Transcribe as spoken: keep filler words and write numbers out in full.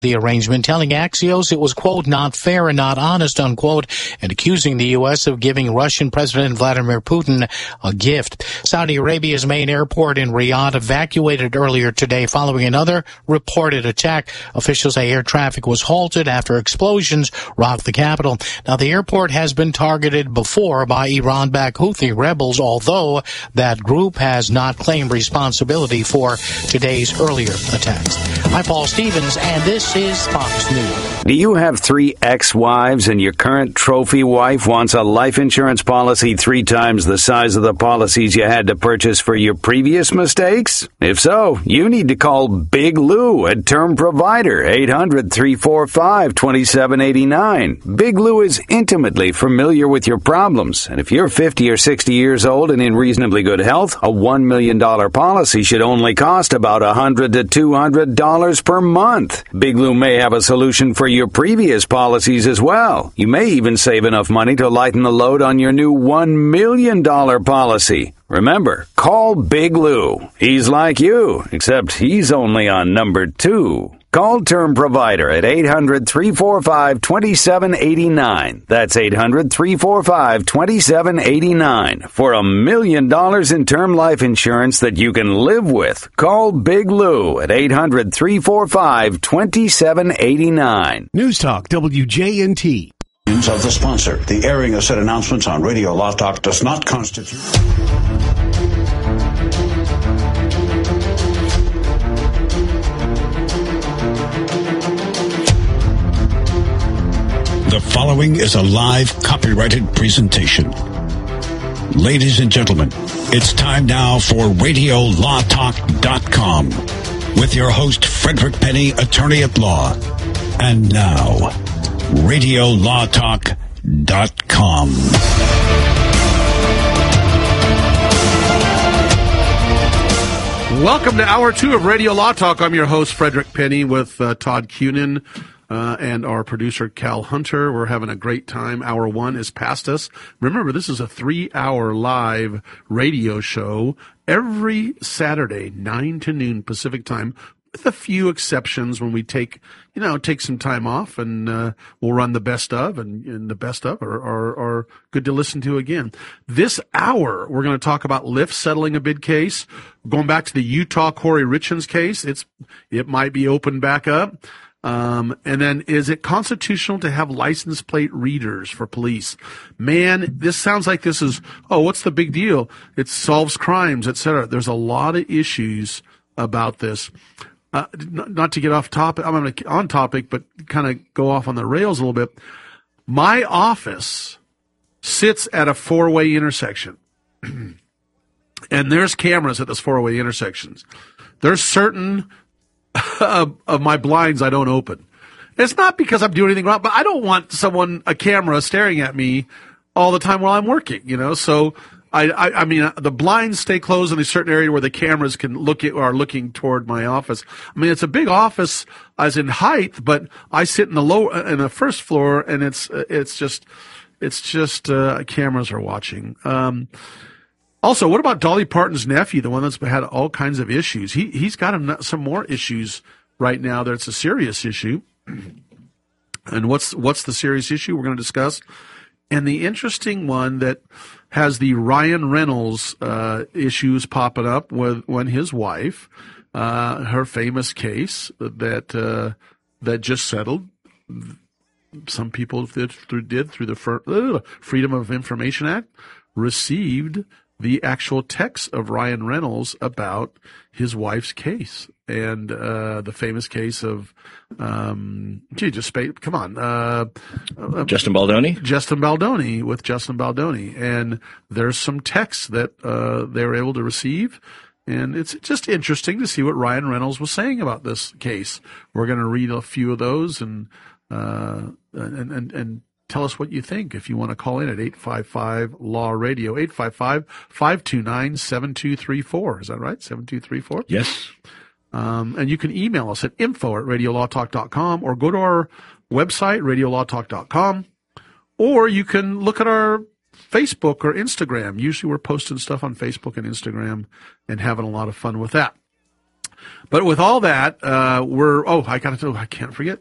the arrangement, telling Axios it was, quote, not fair and not honest, unquote, and accusing the U S of giving Russian President Vladimir Putin a gift. Saudi Arabia's main airport in Riyadh evacuated earlier today following another reported attack. Officials say air traffic was halted after explosions rocked the capital. Now, the airport has been targeted before by Iran-backed Houthi rebels, although that group has not claimed responsibility for today's earlier attacks. I'm Paul Stevens, and this is Fox News. Do you have three ex-wives and your current trophy wife wants a life insurance policy three times the size of the policies you had to purchase for your previous mistakes? If so, you need to call Big Lou at Term Provider, eight hundred, three four five, two seven eight nine. Big Lou is intimately familiar with your problems, and if you're fifty or sixty years old and in reasonably good health, a one million dollars policy should only cost about one hundred to two hundred dollars per month. Big Lou may have a solution for your previous policies as well. You may even save enough money to lighten the load on your new one million dollars policy. Remember, call Big Lou. He's like you, except he's only on number two. Call Term Provider at eight hundred, three four five, two seven eight nine. That's eight hundred, three four five, two seven eight nine for a million dollars in term life insurance that you can live with. Call Big Lou at eight hundred, three four five, two seven eight nine. News Talk W J N T. Of the sponsor. The airing of said announcements on Radio Law Talk does not constitute. The following is a live copyrighted presentation. Ladies and gentlemen, it's time now for radio law talk dot com with your host, Frederick Penny, attorney at law. And now, radio law talk dot com. Welcome to Hour two of Radio Law Talk. I'm your host, Frederick Penny, with uh, Todd Cunin uh, and our producer, Cal Hunter. We're having a great time. Hour one is past us. Remember, this is a three-hour live radio show every Saturday, nine to noon Pacific time, with a few exceptions when we take, you know, take some time off, and uh, we'll run the best of, and, and the best of are, are, are good to listen to again. This hour, we're going to talk about Lyft settling a bid case. Going back to the Utah Corey Richens case, it's it might be opened back up. Um, and then, is it constitutional to have license plate readers for police? Man, this sounds like this is, oh, what's the big deal? It solves crimes, et cetera. There's a lot of issues about this. Uh, not to get off topic, I'm going to on topic, but kind of go off on the rails a little bit. My office sits at a four-way intersection, and there's cameras at those four-way intersections. There's certain of, of my blinds I don't open. It's not because I'm doing anything wrong, but I don't want someone, a camera, staring at me all the time while I'm working, you know, so I, I, I mean, the blinds stay closed in a certain area where the cameras can look at or are looking toward my office. I mean, it's a big office as in height, but I sit in the low, in the first floor, and it's, it's just, it's just, uh, cameras are watching. Um, also, what about Dolly Parton's nephew, the one that's had all kinds of issues? He, he's got some more issues right now. That's a serious issue. And what's, what's the serious issue we're going to discuss? And the interesting one that has the Ryan Reynolds uh, issues popping up with when his wife, uh, her famous case that uh, that just settled. Some people did through, did through the Freedom of Information Act received the actual text of Ryan Reynolds about his wife's case, and uh, the famous case of, um, gee, just spa- come on, uh, Justin Baldoni, Justin Baldoni with Justin Baldoni, and there's some texts that uh, they were able to receive, and it's just interesting to see what Ryan Reynolds was saying about this case. We're going to read a few of those and uh, and and and. Tell us what you think if you want to call in at eight five five law radio, eight five five, five two nine, seven two three four. Is that right? seven two three four? Yes. Um, and you can email us at info at radio law talk dot com, or go to our website, radio law talk dot com, or you can look at our Facebook or Instagram. Usually we're posting stuff on Facebook and Instagram and having a lot of fun with that. But with all that, uh, we're, oh, I got to, I can't forget,